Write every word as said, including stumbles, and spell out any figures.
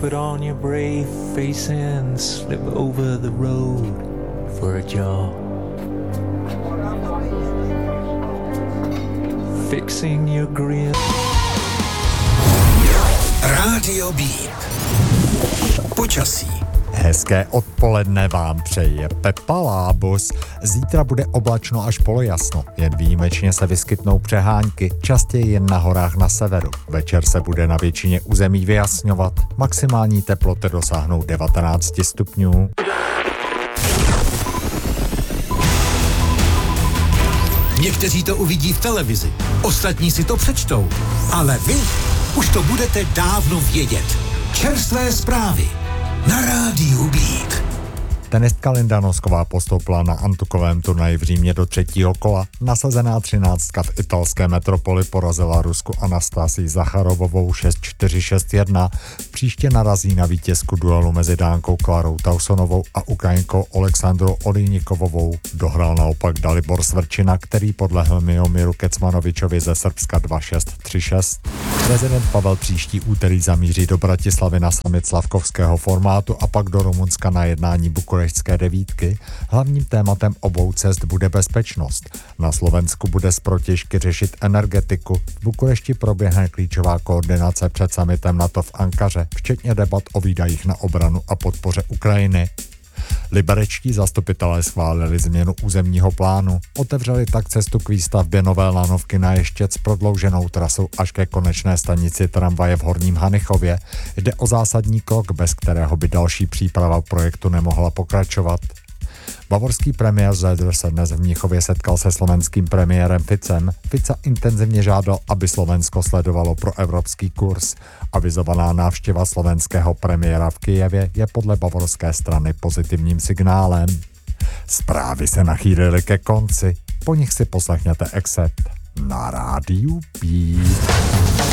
put on your brave face and slip over the road for a job. Fixing your grin. Rádio Beat. Počasí. Hezké odpoledne vám přeje Pepa Lábus. Zítra bude oblačno až polojasno, jen výjimečně se vyskytnou přehánky, častěji jen na horách na severu. Večer se bude na většině území vyjasňovat, maximální teploty dosáhnou devatenáct stupňů. Někteří to uvidí v televizi, ostatní si to přečtou, ale vy už to budete dávno vědět. Čerstvé zprávy na Rádiu Beat. Tenistka Linda Nosková postoupila na antukovém turnaji v Římě do třetího kola. Nasazená třináctka v italské metropoli porazila Rusku Anastasii Zacharovovou šest čtyři šest jedna. Příště narazí na vítězku duelu mezi Dánkou Klarou Tausonovou a Ukrajinkou Oleksandrou Olejnikovovou. Dohrál naopak Dalibor Svrčina, který podlehl Miomíru Kecmanovičovi ze Srbska dva šest tři šest. Prezident Pavel příští úterý zamíří do Bratislavy na summit slavkovského formátu a pak do Rumunska na jednání bukurešťské devítky. Hlavním tématem obou cest bude bezpečnost. Na Slovensku bude z protěžky řešit energetiku. V Bukurešti proběhne klíčová koordinace před summitem NATO v Ankaře, včetně debat o výdajích na obranu a podpoře Ukrajiny. Liberečtí zastupitelé schválili změnu územního plánu. Otevřeli tak cestu k výstavbě nové lanovky na Ještěd s prodlouženou trasou až ke konečné stanici tramvaje v Horním Hanichově. Jde o zásadní krok, bez kterého by další příprava projektu nemohla pokračovat. Bavorský premiér Söder se dnes v Mnichově setkal se slovenským premiérem Ficem. Fica intenzivně žádal, aby Slovensko sledovalo pro evropský kurz. Avizovaná návštěva slovenského premiéra v Kyjevě je podle bavorské strany pozitivním signálem. Zprávy se nachýlily ke konci, po nich si poslechněte except na Rádiu Beat.